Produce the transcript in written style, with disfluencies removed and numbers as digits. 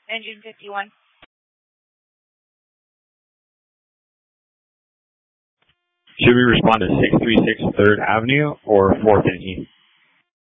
Engine 51. Should we respond to 636 3rd Avenue or 4th and E?